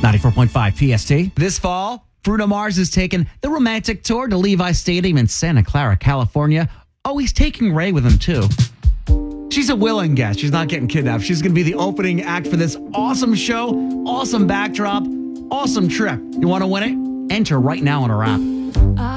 94.5 PST. This fall, Bruno Mars is taking the romantic tour to Levi Stadium in Santa Clara, California. Oh, he's taking Ray with him, too. She's a willing guest. She's not getting kidnapped. She's going to be the opening act for this awesome show, awesome backdrop, awesome trip. You want to win it? Enter right now on our app.